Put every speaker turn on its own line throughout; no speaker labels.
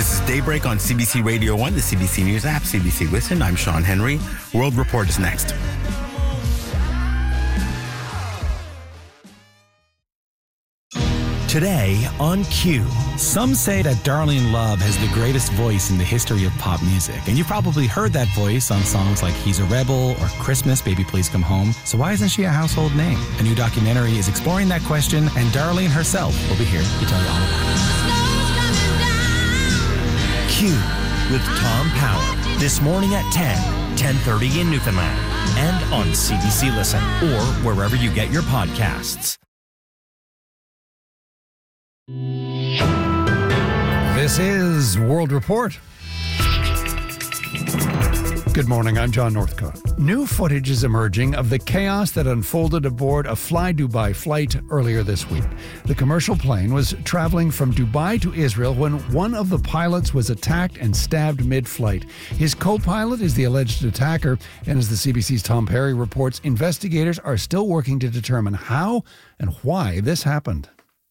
This is Daybreak on CBC Radio 1, the CBC News app, CBC Listen. I'm Sean Henry. World Report is next.
Today on Q, some say that Darlene Love has the greatest voice in the history of pop music. And you've probably heard that voice on songs like He's a Rebel or Christmas, Baby Please Come Home. So why isn't she a household name? A new documentary is exploring that question, and Darlene herself will be here to tell you all about it. Q with Tom Power. This morning at 10:30 in Newfoundland. And on CBC Listen or wherever you get your podcasts.
This is World Report. Good morning, I'm John Northcott. New footage is emerging of the chaos that unfolded aboard a Fly Dubai flight earlier this week. The commercial plane was traveling from Dubai to Israel when one of the pilots was attacked and stabbed mid-flight. His co-pilot is the alleged attacker, and as the CBC's Tom Perry reports, investigators are still working to determine how and why this happened.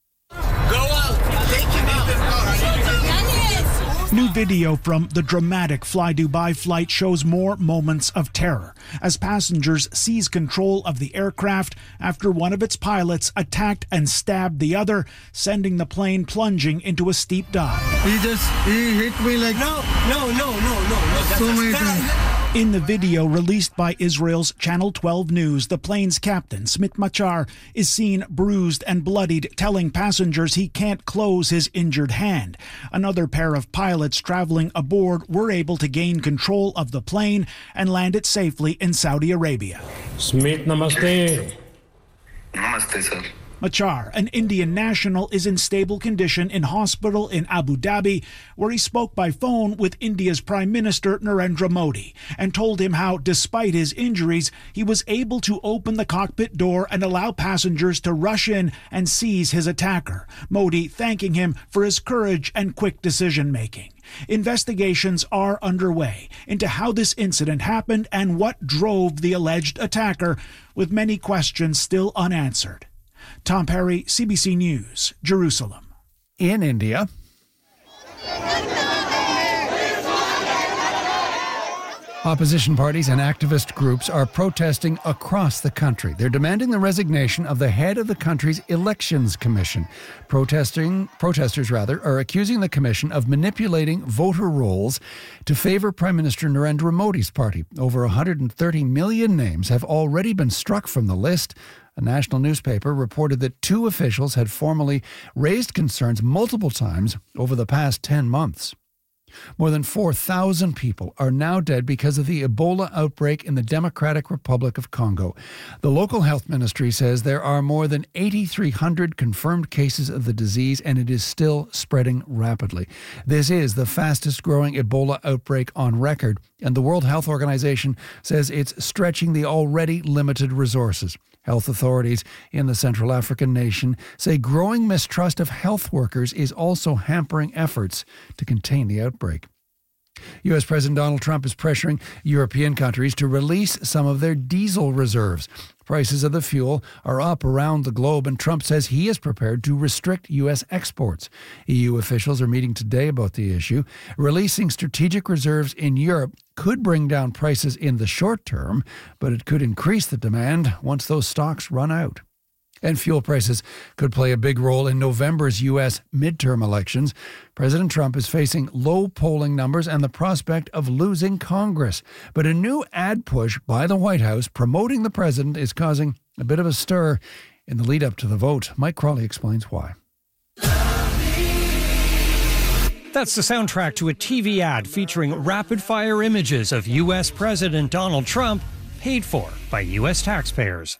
New video from the dramatic Fly Dubai flight shows more moments of terror as passengers seize control of the aircraft after one of its pilots attacked and stabbed the other, sending the plane plunging into a steep dive.
He hit me like... No. So many times.
In the video released by Israel's Channel 12 News, the plane's captain, Smit Machar, is seen bruised and bloodied, telling passengers he can't close his injured hand. Another pair of pilots traveling aboard were able to gain control of the plane and land it safely in Saudi Arabia.
Smit, namaste.
Namaste, sir.
Machar, an Indian national, is in stable condition in hospital in Abu Dhabi, where he spoke by phone with India's Prime Minister Narendra Modi and told him how, despite his injuries, he was able to open the cockpit door and allow passengers to rush in and seize his attacker. Modi thanking him for his courage and quick decision-making. Investigations are underway into how this incident happened and what drove the alleged attacker, with many questions still unanswered. Tom Perry, CBC News, Jerusalem.
In India, opposition parties and activist groups are protesting across the country. They're demanding the resignation of the head of the country's Elections Commission. Protesters are accusing the commission of manipulating voter rolls to favor Prime Minister Narendra Modi's party. Over 130 million names have already been struck from the list. A national newspaper reported that two officials had formally raised concerns multiple times over the past 10 months. More than 4,000 people are now dead because of the Ebola outbreak in the Democratic Republic of Congo. The local health ministry says there are more than 8,300 confirmed cases of the disease, and it is still spreading rapidly. This is the fastest growing Ebola outbreak on record, and the World Health Organization says it's stretching the already limited resources. Health authorities in the Central African nation say growing mistrust of health workers is also hampering efforts to contain the outbreak. U.S. President Donald Trump is pressuring European countries to release some of their diesel reserves. Prices of the fuel are up around the globe, and Trump says he is prepared to restrict U.S. exports. EU officials are meeting today about the issue. Releasing strategic reserves in Europe could bring down prices in the short term, but it could increase the demand once those stocks run out. And fuel prices could play a big role in November's U.S. midterm elections. President Trump is facing low polling numbers and the prospect of losing Congress. But a new ad push by the White House promoting the president is causing a bit of a stir in the lead up to the vote. Mike Crawley explains why.
That's the soundtrack to a TV ad featuring rapid-fire images of U.S. President Donald Trump, paid for by U.S. taxpayers.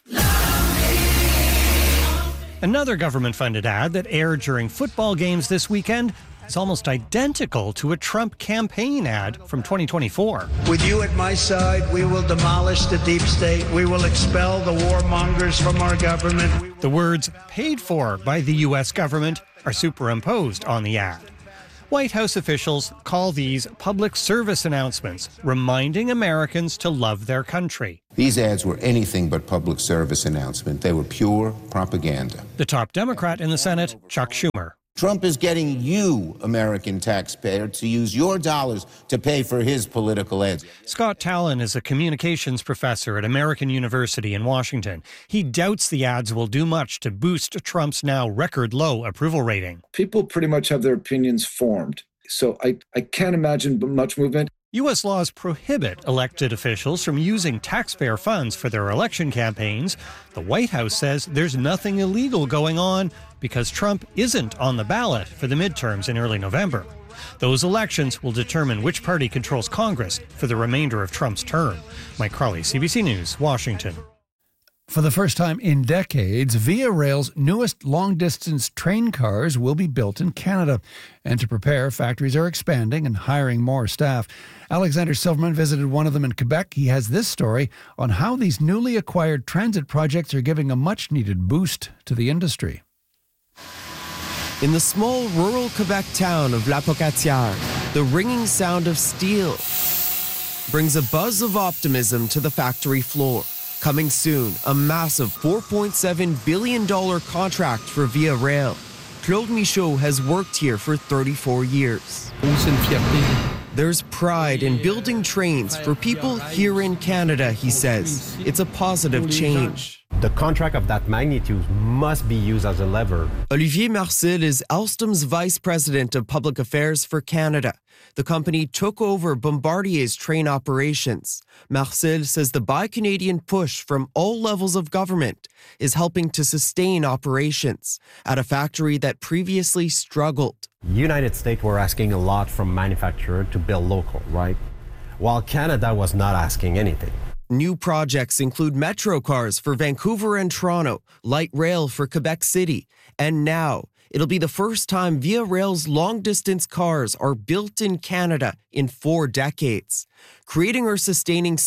Another government-funded ad that aired during football games this weekend is almost identical to a Trump campaign ad from 2024.
With you at my side, we will demolish the deep state. We will expel the warmongers from our government.
The words "paid for by the U.S. government" are superimposed on the ad. White House officials call these public service announcements, reminding Americans to love their country.
These ads were anything but public service announcement. They were pure propaganda.
The top Democrat in the Senate, Chuck Schumer.
Trump is getting you, American taxpayer, to use your dollars to pay for his political ads.
Scott Tallon is a communications professor at American University in Washington. He doubts the ads will do much to boost Trump's now record-low approval rating.
People pretty much have their opinions formed, so I can't imagine much movement.
U.S. laws prohibit elected officials from using taxpayer funds for their election campaigns. The White House says there's nothing illegal going on because Trump isn't on the ballot for the midterms in early November. Those elections will determine which party controls Congress for the remainder of Trump's term. Mike Crawley, CBC News, Washington.
For the first time in decades, Via Rail's newest long-distance train cars will be built in Canada. And to prepare, factories are expanding and hiring more staff. Alexander Silverman visited one of them in Quebec. He has this story on how these newly acquired transit projects are giving a much-needed boost to the industry.
In the small rural Quebec town of La Pocatière, the ringing sound of steel brings a buzz of optimism to the factory floor. Coming soon, a massive $4.7 billion contract for Via Rail. Claude Michaud has worked here for 34 years. There's pride in building trains for people here in Canada, he says. It's a positive change.
The contract of that magnitude must be used as a lever.
Olivier Marcel is Alstom's Vice President of Public Affairs for Canada. The company took over Bombardier's train operations. Marcel says the Buy Canadian push from all levels of government is helping to sustain operations at a factory that previously struggled.
United States were asking a lot from manufacturers to build local, right? While Canada was not asking anything.
New projects include metro cars for Vancouver and Toronto, light rail for Quebec City, and now it'll be the first time Via Rail's long-distance cars are built in Canada in 4 decades, creating or sustaining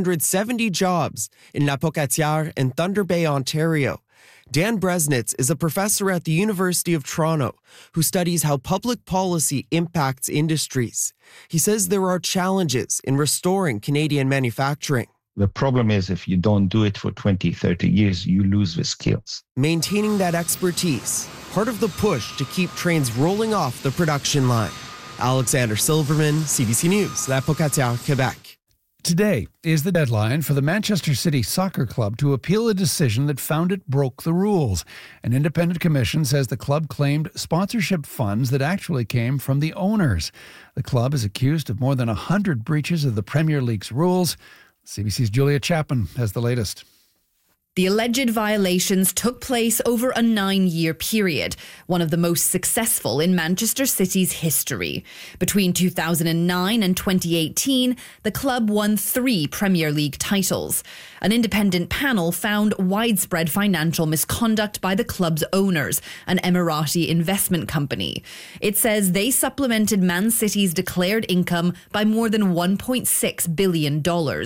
670 jobs in La Pocatière and Thunder Bay, Ontario. Dan Bresnitz is a professor at the University of Toronto who studies how public policy impacts industries. He says there are challenges in restoring Canadian manufacturing.
The problem is if you don't do it for 20, 30 years, you lose the skills.
Maintaining that expertise, part of the push to keep trains rolling off the production line. Alexander Silverman, CBC News, La Pocatière, Quebec.
Today is the deadline for the Manchester City Soccer Club to appeal a decision that found it broke the rules. An independent commission says the club claimed sponsorship funds that actually came from the owners. The club is accused of more than 100 breaches of the Premier League's rules. CBC's Julia Chapman has the latest.
The alleged violations took place over a 9-year period, one of the most successful in Manchester City's history. Between 2009 and 2018, the club won 3 Premier League titles. An independent panel found widespread financial misconduct by the club's owners, an Emirati investment company. It says they supplemented Man City's declared income by more than $1.6 billion,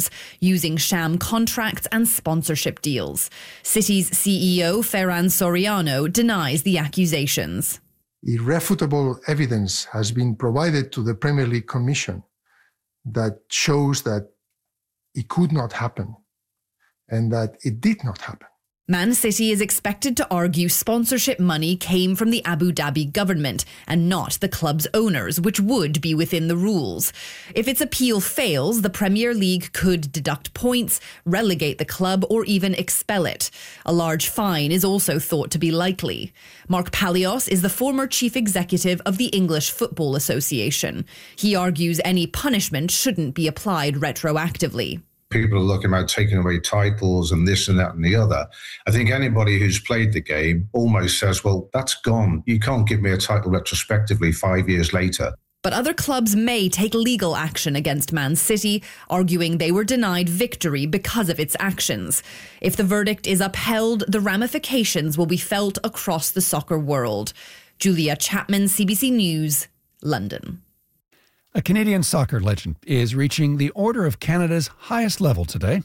using sham contracts and sponsorship deals. City's CEO, Ferran Soriano, denies the accusations.
Irrefutable evidence has been provided to the Premier League Commission that shows that it could not happen and that it did not happen.
Man City is expected to argue sponsorship money came from the Abu Dhabi government and not the club's owners, which would be within the rules. If its appeal fails, the Premier League could deduct points, relegate the club, or even expel it. A large fine is also thought to be likely. Mark Palios is the former chief executive of the English Football Association. He argues any punishment shouldn't be applied retroactively.
People are looking about taking away titles and this and that and the other. I think anybody who's played the game almost says, well, that's gone. You can't give me a title retrospectively 5 years later.
But other clubs may take legal action against Man City, arguing they were denied victory because of its actions. If the verdict is upheld, the ramifications will be felt across the soccer world. Julia Chapman, CBC News, London.
A Canadian soccer legend is reaching the Order of Canada's highest level today.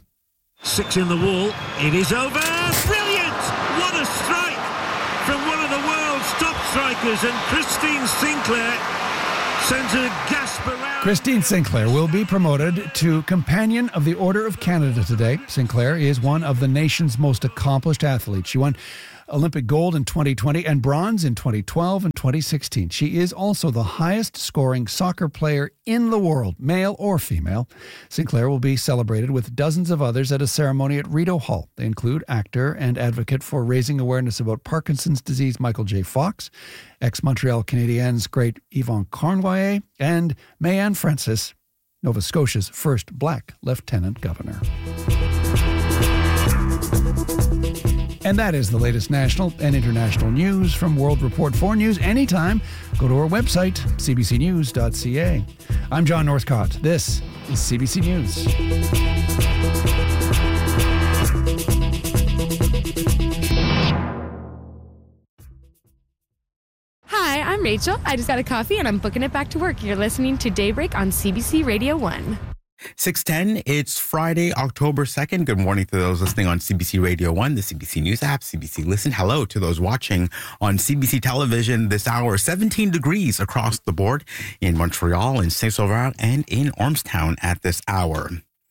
6 in the wall. It is over. Brilliant! What a strike from one of the world's top strikers, and Christine Sinclair sends a gasp around.
Christine Sinclair will be promoted to Companion of the Order of Canada today. Sinclair is one of the nation's most accomplished athletes. She won Olympic gold in 2020 and bronze in 2012 and 2016. She is also the highest scoring soccer player in the world, male or female. Sinclair will be celebrated with dozens of others at a ceremony at Rideau Hall. They include actor and advocate for raising awareness about Parkinson's disease Michael J. Fox, ex-Montreal Canadiens great Yvon Cornwallis, and Mayanne Francis, Nova Scotia's first black lieutenant governor. And that is the latest national and international news from World Report. For news anytime, go to our website, cbcnews.ca. I'm John Northcott. This is CBC News.
Hi, I'm Rachel. I just got a coffee and I'm booking it back to work. You're listening to Daybreak on CBC Radio 1.
6:10, it's Friday, October 2nd. Good morning to those listening on CBC Radio 1, the CBC News app, CBC Listen. Hello to those watching on CBC Television this hour. 17 degrees across the board in Montreal, in Saint-Sauveur, and in Ormstown at this hour.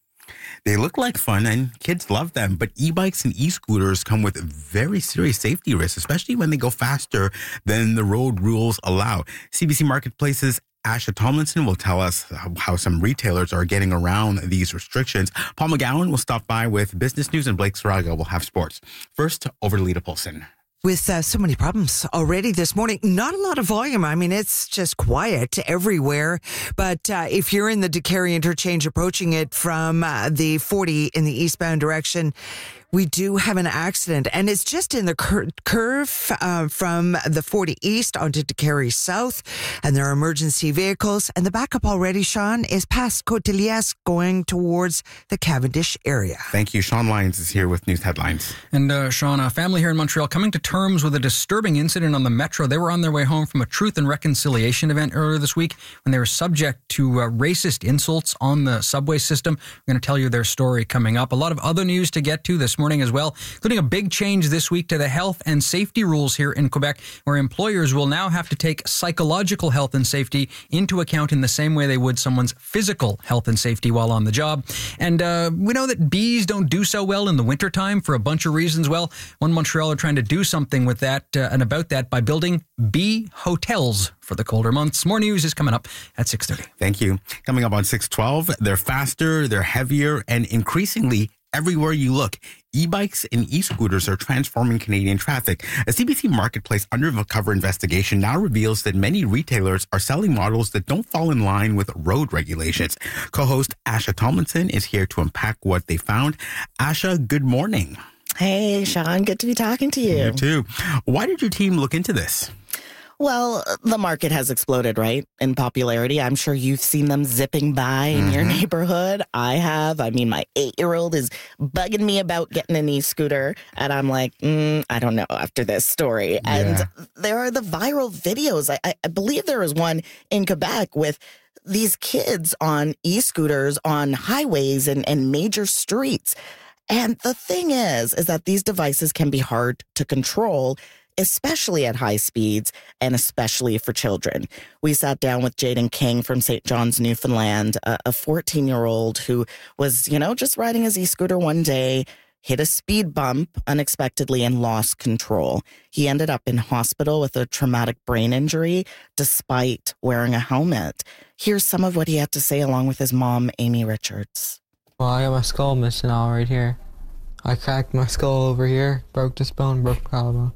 They look like fun and kids love them, but e-bikes and e-scooters come with very serious safety risks, especially when they go faster than the road rules allow. CBC Marketplace's Asha Tomlinson will tell us how some retailers are getting around these restrictions. Paul McGowan will stop by with business news, and Blake Saraga will have sports. First, over to Lita Polson.
With so many problems already this morning, not a lot of volume. I mean, it's just quiet everywhere. But if you're in the Décarie interchange approaching it from the 40 in the eastbound direction, we do have an accident, and it's just in the curve from the 40 east onto Décarie south, and there are emergency vehicles, and the backup already, Sean, is past Côte-de-Liesse going towards the Cavendish area.
Thank you. Sean Lyons is here with news headlines.
And Sean, a family here in Montreal coming to terms with a disturbing incident on the metro. They were on their way home from a Truth and Reconciliation event earlier this week when they were subject to racist insults on the subway system. I'm going to tell you their story coming up. A lot of other news to get to this morning as well, including a big change this week to the health and safety rules here in Quebec, where employers will now have to take psychological health and safety into account in the same way they would someone's physical health and safety while on the job. And we know that bees don't do so well in the wintertime for a bunch of reasons. Well, one Montrealer trying to do something with that and about that by building bee hotels for the colder months. More news is coming up at 6:30.
Thank you. Coming up on 6:12, they're faster, they're heavier, and increasingly everywhere you look, e-bikes and e-scooters are transforming Canadian traffic. A CBC Marketplace undercover investigation now reveals that many retailers are selling models that don't fall in line with road regulations. Co-host Asha Tomlinson is here to unpack what they found. Asha, good morning.
Hey, Sean. Good to be talking to you.
You too. Why did your team look into this?
Well, the market has exploded, right, in popularity. I'm sure you've seen them zipping by in your neighborhood. I have. I mean, my 8-year-old is bugging me about getting an e-scooter, and I'm like, I don't know after this story. Yeah. And there are the viral videos. I believe there was one in Quebec with these kids on e-scooters on highways and major streets. And the thing is that these devices can be hard to control, especially at high speeds and especially for children. We sat down with Jaden King from St. John's, Newfoundland, a 14-year-old who was, just riding his e-scooter one day, hit a speed bump unexpectedly and lost control. He ended up in hospital with a traumatic brain injury despite wearing a helmet. Here's some of what he had to say along with his mom, Amy Richards.
Well, I got my skull missing all right here. I cracked my skull over here, broke this bone, broke the collarbone.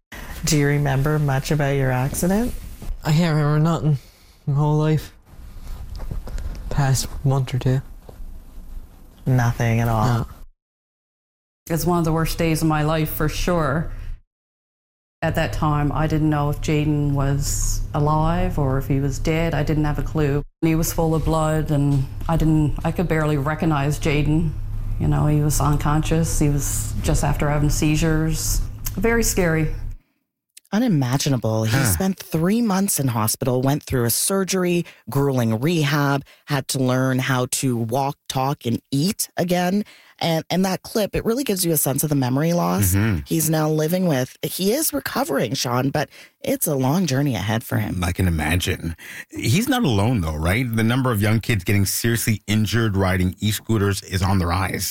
Do you remember much about your accident?
I can't remember nothing my whole life. Past month or two.
Nothing at all?
No.
It's one of the worst days of my life for sure. At that time, I didn't know if Jaden was alive or if he was dead. I didn't have a clue. He was full of blood and I could barely recognize Jaden. He was unconscious. He was just after having seizures. Very scary.
Unimaginable. He spent 3 months in hospital, went through a surgery, grueling rehab, had to learn how to walk, talk, and eat again. And that clip, it really gives you a sense of the memory loss he's now living with. He is recovering, Sean, but it's a long journey ahead for him.
I can imagine. He's not alone, though, right? The number of young kids getting seriously injured riding e-scooters is on the rise.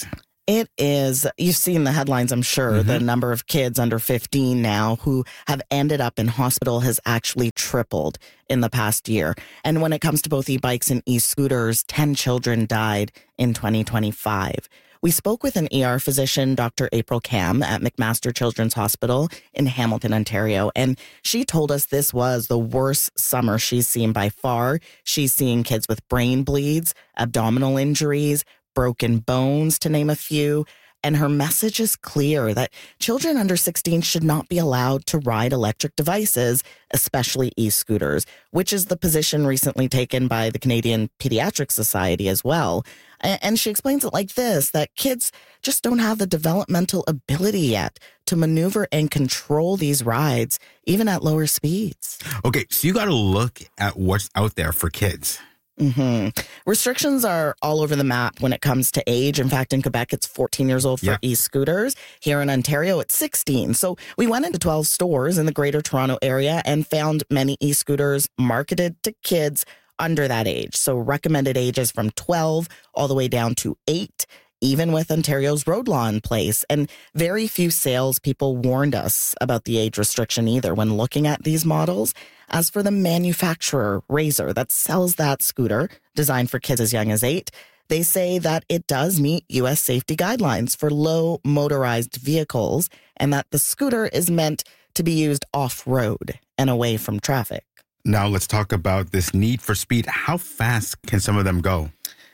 It is. You've seen the headlines, I'm sure. The number of kids under 15 now who have ended up in hospital has actually tripled in the past year. And when it comes to both e-bikes and e-scooters, 10 children died in 2025. We spoke with an ER physician, Dr. April Kam, at McMaster Children's Hospital in Hamilton, Ontario. And she told us this was the worst summer she's seen by far. She's seeing kids with brain bleeds, abdominal injuries, broken bones, to name a few. And her message is clear that children under 16 should not be allowed to ride electric devices, especially e-scooters, which is the position recently taken by the Canadian Pediatric Society as well. And she explains it like this, that kids just don't have the developmental ability yet to maneuver and control these rides, even at lower speeds.
Okay, so you got to look at what's out there for kids.
Restrictions are all over the map when it comes to age. In fact, in Quebec, it's 14 years old for e-scooters. Here in Ontario, it's 16. So we went into 12 stores in the Greater Toronto area and found many e-scooters marketed to kids under that age. So recommended ages from 12 all the way down to 8, even with Ontario's road law in place. And very few salespeople warned us about the age restriction either when looking at these models. As for the manufacturer, Razor, that sells that scooter designed for kids as young as 8, they say that it does meet U.S. safety guidelines for low motorized vehicles and that the scooter is meant to be used off-road and away from traffic.
Now let's talk about this need for speed. How fast can some of them go?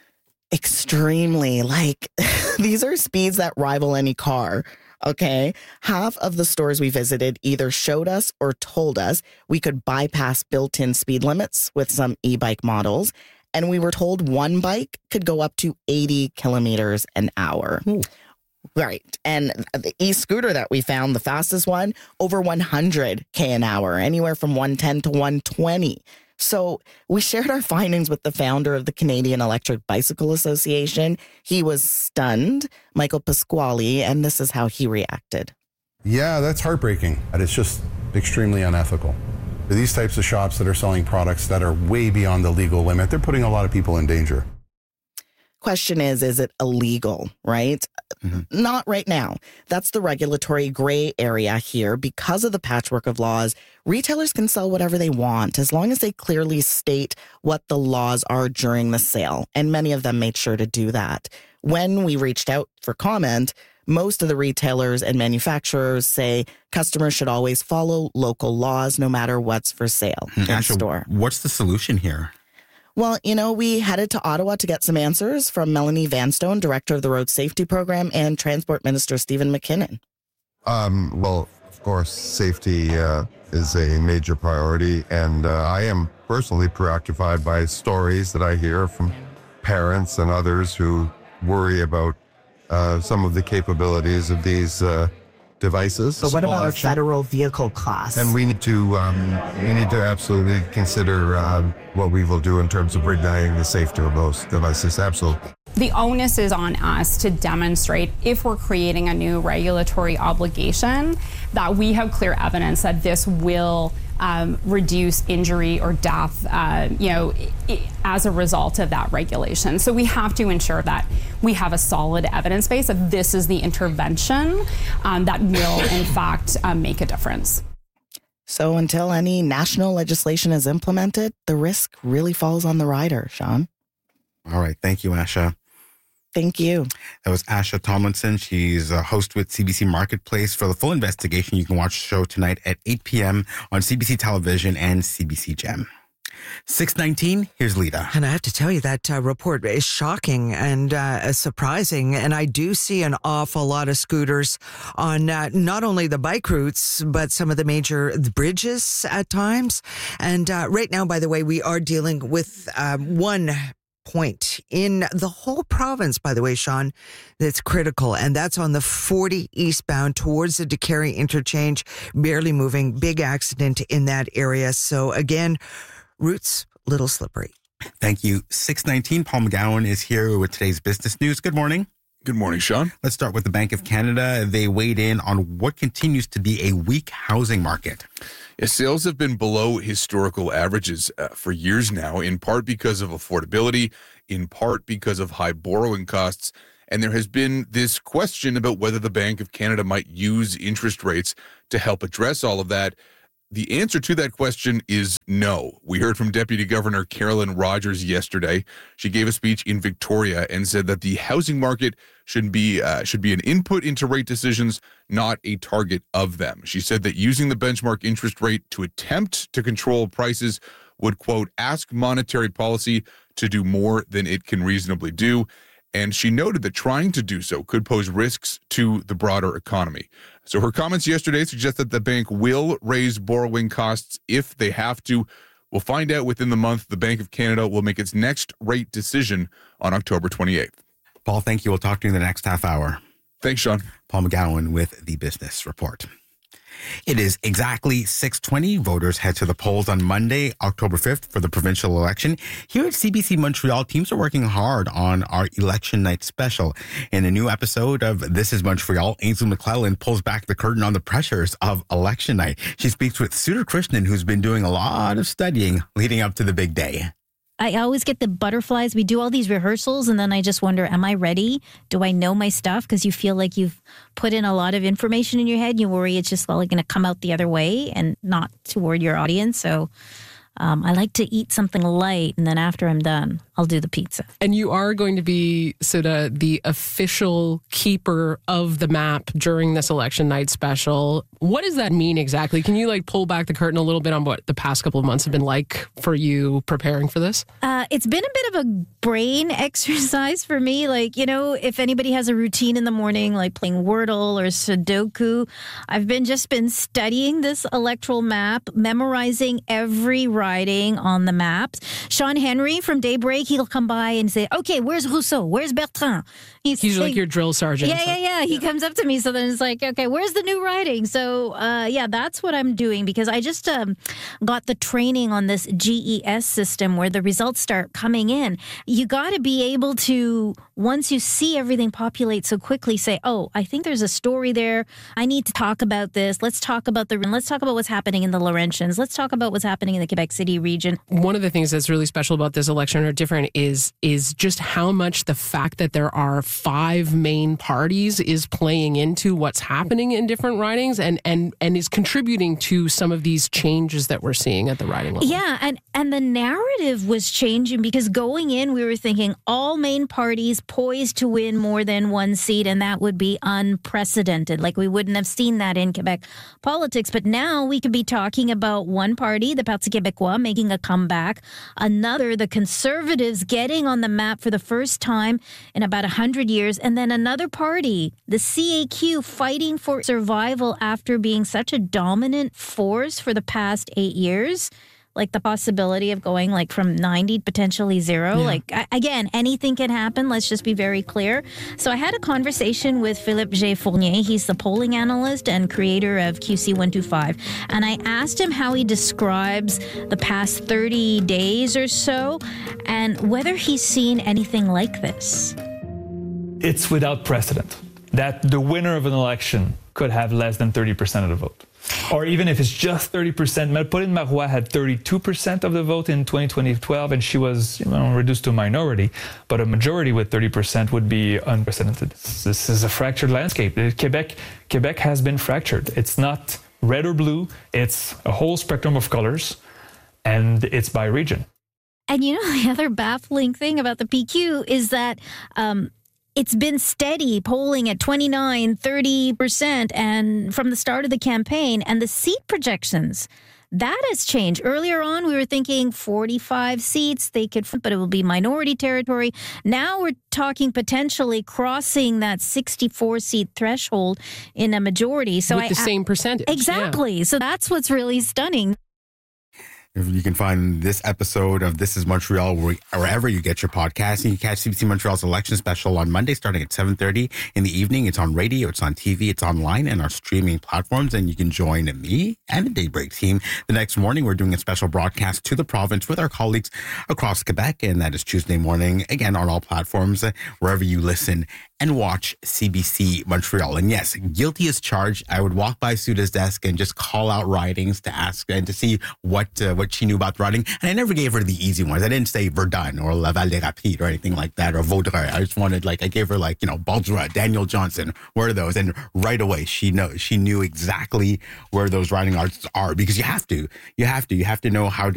Extremely. Like, these are speeds that rival any car. Okay. Half of the stores we visited either showed us or told us we could bypass built-in speed limits with some e-bike models. And we were told one bike could go up to 80 kilometers an hour.
Ooh.
Right. And the e-scooter that we found, the fastest one, over 100 k an hour, anywhere from 110 to 120. So we shared our findings with the founder of the Canadian Electric Bicycle Association. He was stunned, Michael Pasquale, and this is how he reacted.
Yeah, that's heartbreaking. It's just extremely unethical. These types of shops that are selling products that are way beyond the legal limit, they're putting a lot of people in danger.
Question is it illegal, right? Not right now. That's the regulatory gray area here. Because of the patchwork of laws, retailers can sell whatever they want as long as they clearly state what the laws are during the sale. And many of them made sure to do that. When we reached out for comment, most of the retailers and manufacturers say customers should always follow local laws no matter what's for sale in store.
What's the solution here?
Well, we headed to Ottawa to get some answers from Melanie Vanstone, Director of the Road Safety Program, and Transport Minister Stephen McKinnon.
Well, of course, safety is a major priority, and I am personally preoccupied by stories that I hear from parents and others who worry about some of the capabilities of these devices.
But what about a federal vehicle class?
And we need to absolutely consider what we will do in terms of regulating the safety of those devices. Absolutely.
The onus is on us to demonstrate, if we're creating a new regulatory obligation, that we have clear evidence that this will reduce injury or death, as a result of that regulation. So we have to ensure that we have a solid evidence base that this is the intervention that will, in fact, make a difference.
So until any national legislation is implemented, the risk really falls on the rider, Sean.
All right. Thank you, Asha.
Thank you.
That was Asha Tomlinson. She's a host with CBC Marketplace. For the full investigation, you can watch the show tonight at 8 p.m. on CBC Television and CBC Gem. 6:19, here's Lita.
And I have to tell you, that report is shocking and surprising. And I do see an awful lot of scooters on not only the bike routes, but some of the major bridges at times. And right now, by the way, we are dealing with one point in the whole province, by the way, Sean, that's critical, and that's on the 40 eastbound towards the DeCarey interchange, barely moving, big accident in that area. So again, routes a little slippery.
Thank you. 6:19, Paul McGowan is here with today's business news. Good morning.
Good morning, Sean.
Let's start with the Bank of Canada. They weighed in on what continues to be a weak housing market.
Yeah, sales have been below historical averages for years now, in part because of affordability, in part because of high borrowing costs, And there has been this question about whether the Bank of Canada might use interest rates to help address all of that. The answer to that question is no. We heard from Deputy Governor Carolyn Rogers yesterday. She gave a speech in Victoria and said that the housing market should be an input into rate decisions, not a target of them. She said that using the benchmark interest rate to attempt to control prices would, quote, ask monetary policy to do more than it can reasonably do. And she noted that trying to do so could pose risks to the broader economy. So her comments yesterday suggest that the bank will raise borrowing costs if they have to. We'll find out within the month. The Bank of Canada will make its next rate decision on October 28th.
Paul, thank you. We'll talk to you in the next half hour.
Thanks, Sean.
Paul McGowan with the Business Report. It is exactly 6:20. Voters head to the polls on Monday, October 5th for the provincial election. Here at CBC Montreal, teams are working hard on our election night special. In a new episode of This is Montreal, Ainsley McClellan pulls back the curtain on the pressures of election night. She speaks with Sudha Krishnan, who's been doing a lot of studying leading up to the big day.
I always get the butterflies. We do all these rehearsals and then I just wonder, am I ready? Do I know my stuff? Because you feel like you've put in a lot of information in your head. You worry it's just all going to come out the other way and not toward your audience. So I like to eat something light, and then after I'm done, I'll do the pizza.
And you are going to be, Sudha, the official keeper of the map during this election night special. What does that mean exactly? Can you pull back the curtain a little bit on what the past couple of months have been like for you preparing for this?
It's been a bit of a brain exercise for me. If anybody has a routine in the morning, like playing Wordle or Sudoku, I've just been studying this electoral map, memorizing every riding on the maps. Sean Henry from Daybreak, he'll come by and say, okay, where's Rousseau? Where's Bertrand?
He's like your drill sergeant.
Yeah. He comes up to me. So then it's like, okay, where's the new riding? So, that's what I'm doing because I just got the training on this GES system where the results start coming in. You got to be able to, once you see everything populate so quickly, say, oh, I think there's a story there. I need to talk about this. Let's talk about what's happening in the Laurentians. Let's talk about what's happening in the Quebec City region.
One of the things that's really special about this election or different is just how much the fact that there are 5 main parties is playing into what's happening in different ridings and is contributing to some of these changes that we're seeing at the riding level.
Yeah, and the narrative was changing because going in, we were thinking all main parties poised to win more than one seat, and that would be unprecedented. We wouldn't have seen that in Quebec politics. But now we could be talking about one party, the Parti Québécois, making a comeback. Another, the Conservatives, getting on the map for the first time in about 100 years. And then another party, the CAQ, fighting for survival after being such a dominant force for the past 8 years. The possibility of going from 90 to potentially 0. Yeah. Again, anything can happen. Let's just be very clear. So I had a conversation with Philippe J. Fournier. He's the polling analyst and creator of QC125. And I asked him how he describes the past 30 days or so and whether he's seen anything like this.
It's without precedent that the winner of an election could have less than 30% of the vote. Or even if it's just 30%, Pauline Marois had 32% of the vote in 2012, and she was reduced to a minority. But a majority with 30% would be unprecedented. This is a fractured landscape. Quebec has been fractured. It's not red or blue. It's a whole spectrum of colors, and it's by region.
And the other baffling thing about the PQ is that it's been steady polling at 29, 30% and from the start of the campaign, and the seat projections, that has changed. Earlier on, we were thinking 45 seats but it will be minority territory. Now we're talking potentially crossing that 64-seat threshold in a majority. So
with the same percentage.
Exactly. Yeah. So that's what's really stunning.
You can find this episode of This is Montreal wherever you get your podcast. And you can catch CBC Montreal's election special on Monday starting at 7:30 in the evening. It's on radio, it's on TV, it's online, and our streaming platforms. And you can join me and the Daybreak team. The next morning, we're doing a special broadcast to the province with our colleagues across Quebec. And that is Tuesday morning, again, on all platforms, wherever you listen and watch CBC Montreal. And yes, guilty as charged. I would walk by Sudha's desk and just call out ridings to ask and to see what what she knew about the riding. And I never gave her the easy ones. I didn't say Verdun or La Val des Rapides or anything like that, or Vaudreuil. I just wanted, I gave her Baldra, Daniel Johnson. Where are those? And right away, she knew exactly where those riding arts are, because you have to know how